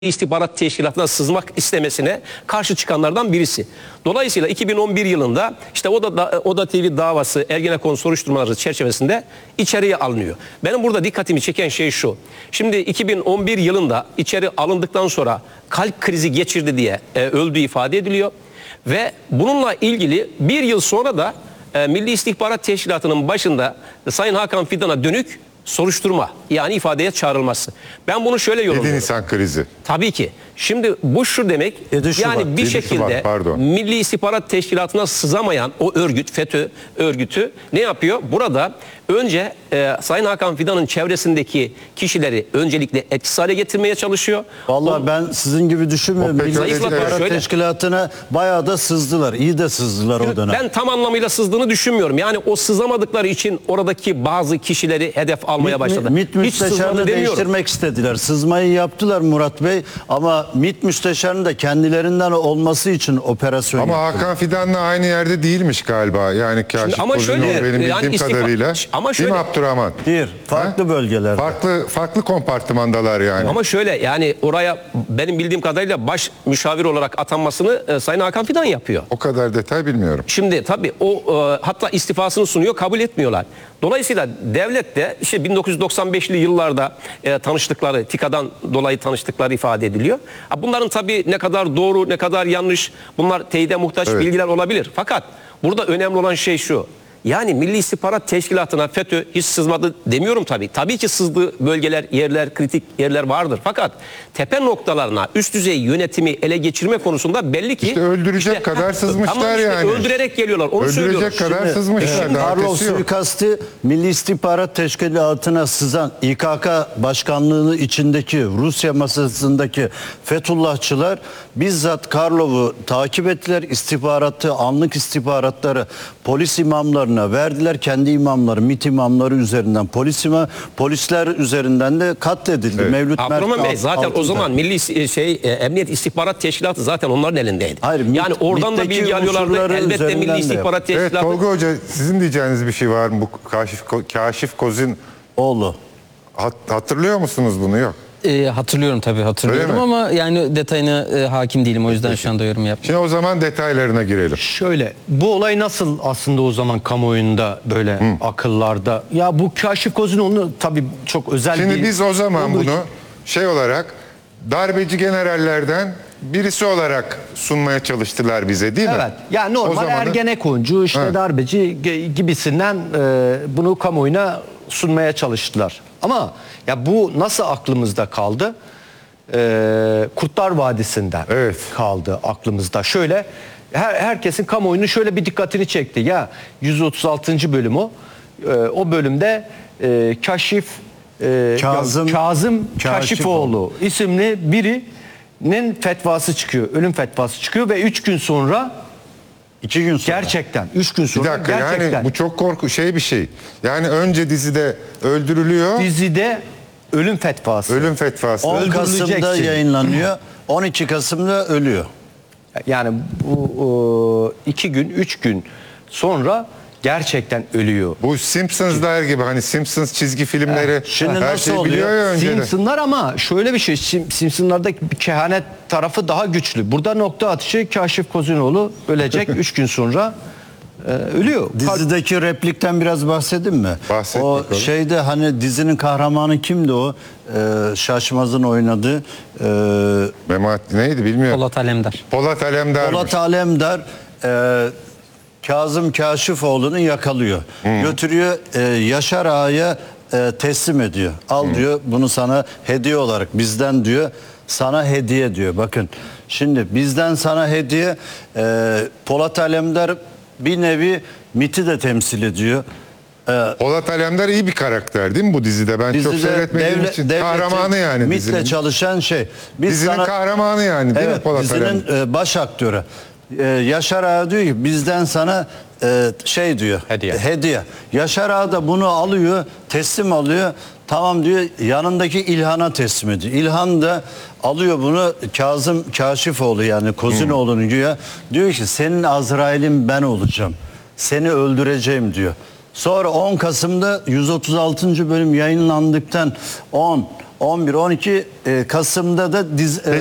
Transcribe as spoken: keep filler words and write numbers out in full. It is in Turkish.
İstihbarat Teşkilatı'na sızmak istemesine karşı çıkanlardan birisi. Dolayısıyla iki bin on bir yılında işte Oda, Oda T V davası Ergenekon soruşturmaları çerçevesinde içeriye alınıyor. Benim burada dikkatimi çeken şey şu. Şimdi iki bin on bir yılında içeri alındıktan sonra kalp krizi geçirdi diye e, öldüğü ifade ediliyor. Ve bununla ilgili bir yıl sonra da e, Milli İstihbarat Teşkilatı'nın başında Sayın Hakan Fidan'a dönük soruşturma, yani ifadeye çağrılması. Ben bunu şöyle yorumluyorum. yedi Nisan krizi. Tabii ki. Şimdi bu şu demek, yani bir şekilde Milli İstihbarat Teşkilatı'na sızamayan o örgüt, FETÖ örgütü ne yapıyor? Burada önce e, Sayın Hakan Fidan'ın çevresindeki kişileri öncelikle etkisiz hale getirmeye çalışıyor. Vallahi o, ben sizin gibi düşünmüyorum. Milli İstihbarat şöyle, Teşkilatı'na bayağı da sızdılar. İyi de sızdılar o dönem. Ben tam anlamıyla sızdığını düşünmüyorum. Yani o sızamadıkları için oradaki bazı kişileri hedef almaya başladı. MİT müsteşarını değiştirmek istediler. Sızmayı yaptılar Murat Bey, ama MİT müsteşarının da kendilerinden olması için operasyon Ama yaptılar. Hakan Fidan'la aynı yerde değilmiş galiba. Yani Kaşif Kozinoğlu benim bildiğim yani kadarıyla. Ama şöyle, değil mi Abdurrahman? Değil. Farklı ha? bölgelerde. Farklı farklı kompartımandalar yani. Ama şöyle, yani oraya benim bildiğim kadarıyla baş müşavir olarak atanmasını e, Sayın Hakan Fidan yapıyor. O kadar detay bilmiyorum. Şimdi tabii o e, hatta istifasını sunuyor, kabul etmiyorlar. Dolayısıyla devlet de işte bin dokuz yüz doksan beşli yıllarda e, tanıştıkları, TİKA'dan dolayı tanıştıkları ifade ediliyor. Bunların tabii ne kadar doğru, ne kadar yanlış, bunlar teyide muhtaç evet. bilgiler olabilir. Fakat burada önemli olan şey şu. Yani Milli İstihbarat Teşkilatı'na FETÖ hiç sızmadı demiyorum tabii. Tabii ki sızdığı bölgeler, yerler, kritik yerler vardır. Fakat tepe noktalarına üst düzey yönetimi ele geçirme konusunda belli ki... İşte öldürecek işte, kadar sızmışlar tamam işte yani. Öldürerek geliyorlar, onu öldürecek söylüyorum. Öldürecek kadar şimdi, sızmışlar. Şimdi Karlov suikastı Milli İstihbarat Teşkilatı'na sızan İ K K başkanlığının içindeki Rusya masasındaki Fethullahçılar bizzat Karlov'u takip ettiler. İstihbaratı, anlık istihbaratları polis imamları verdiler, kendi imamları, MİT imamları üzerinden polis imam, polisler üzerinden de katledildi. Evet. Mevlüt Abdurrahman Bey zaten altında. O zaman Milli şey Emniyet İstihbarat Teşkilatı zaten onların elindeydi. Hayır, yani oradan da bilgi alıyorlardı. Elbette Milli İstihbarat Teşkilatı. Evet, Tolga Hoca, sizin diyeceğiniz bir şey var mı bu Kaşif Kaşif Kozinoğlu? Hat, hatırlıyor musunuz bunu? Yok. E, hatırlıyorum tabii hatırlıyorum ama yani detayına e, hakim değilim, o yüzden Peki. şu anda yorum yapmıyorum. Şimdi o zaman detaylarına girelim. Şöyle, bu olay nasıl aslında o zaman kamuoyunda böyle Hı. akıllarda, ya bu Kaşif Kozinoğlu tabii çok özel Şimdi bir... biz o zaman bunu şey olarak darbeci generallerden birisi olarak sunmaya çalıştılar bize, değil mi? Evet. Yani normal zamanı... Ergenekoncu, işte ha. darbeci gibisinden e, bunu kamuoyuna sunmaya çalıştılar. Ama ya bu nasıl aklımızda kaldı? Ee, Kurtlar Vadisi'nden evet. kaldı aklımızda. Şöyle her, herkesin kamuoyunun şöyle bir dikkatini çekti. Ya yüz otuz altıncı bölüm o. Ee, o bölümde e, Kaşif e, Kazım, Kazım Kaşifoğlu isimli birinin fetvası çıkıyor. Ölüm fetvası çıkıyor ve üç gün sonra İki gün sonra. Gerçekten. Üç gün sonra. Bir dakika, gerçekten. Yani bu çok korku şey bir şey. Yani önce dizide öldürülüyor. Dizide ölüm fetvası. Ölüm fetvası. on Kasım'da yayınlanıyor. on iki Kasım'da ölüyor. Yani bu o, iki gün, üç gün sonra gerçekten ölüyor. Bu Simpsons'lar gibi, hani Simpsons çizgi filmleri evet. Şimdi her nasıl şey oluyor? biliyor ya önceden. Simpsonlar, ama şöyle bir şey, Simpsonlar'daki kehanet tarafı daha güçlü. Burada nokta atışı Kaşif Kozinoğlu ölecek, üç gün sonra e, ölüyor. Dizideki replikten biraz bahsedeyim mi? Bahsettik o oğlum. Şeyde hani dizinin kahramanı kimdi o? Ee, Şaşmaz'ın oynadığı. E, Mehmet neydi bilmiyorum. Polat Alemdar. Polat Alemdar. Polat Alemdar e, Kazım Kaşifoğlu'nu yakalıyor. Hmm. Götürüyor e, Yaşar Ağa'ya e, teslim ediyor. Al hmm. diyor, bunu sana hediye olarak, bizden diyor, sana hediye diyor. Bakın şimdi bizden sana hediye. e, Polat Alemdar bir nevi MİT'i de temsil ediyor. E, Polat Alemdar iyi bir karakter değil mi bu dizide? Ben dizide çok seyretmediğim devlet, için kahramanı yani MİT'le dizinin. çalışan şey. Biz dizinin sana, kahramanı yani değil evet, mi Polat Alemdar? Dizinin e, baş aktörü. Ee, Yaşar Ağa diyor ki bizden sana e, şey diyor, hediye. hediye. Yaşar Ağa da bunu alıyor, teslim alıyor. Tamam diyor, yanındaki İlhan'a teslim ediyor. İlhan da alıyor bunu, Kazım Kaşifoğlu yani Kozinoğlu'nun güya. Diyor ki senin Azrail'in ben olacağım. Seni öldüreceğim diyor. Sonra on Kasım'da yüz otuz altıncı bölüm yayınlandıktan on on bir on iki e, Kasım'da da diz, e,